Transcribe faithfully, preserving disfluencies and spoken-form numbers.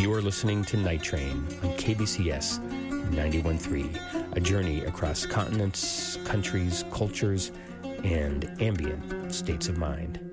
You are listening to Night Train on K B C S ninety-one point three, a journey across continents, countries, cultures, and ambient states of mind.